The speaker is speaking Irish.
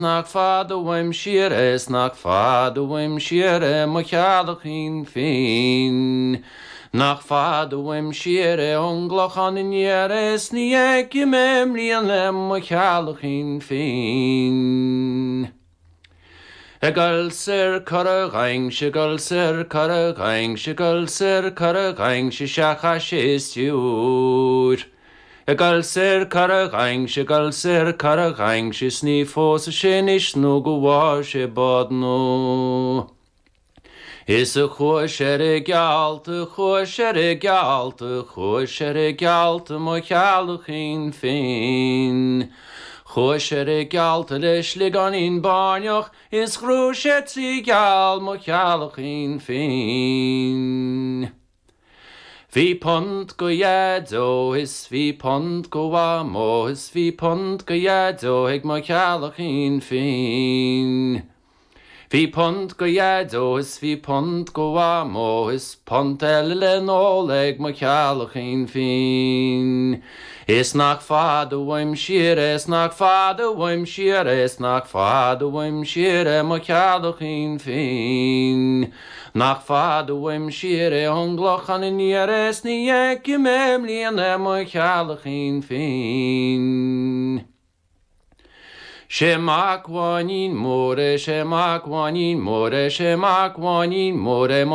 nach fada weim shires nach fada weim shire mochalachin fin nach fada weim shire onglochan in yeres niek yemem lianem mochalachin fin Egal ser karagaing shigal ser karagaing shigal ser karagaing shishach is yur Egal ser karagaing shigal ser karagaing shisni fos shinish no guwash badno Is a choshere galt mo chalchin fin Choshere galt lesh ligan in barnioch is chrushet gal mo chalchin fin Vi pont go yado is vi pont go amo is vi pont go yado eg mo chalchin fin Vi pont go yado is vi pont go amo is pont ellen oleg mo chalchin fin Is nach fada weim shire, is nach fada weim shire, is nach fada weim shire, mo chalchin fin. Nach fada weim shire, onglochan in yeres ni yekimem liane mo chalchin fin. Shemak wanin more, shemak wanin more, shemak wanin more,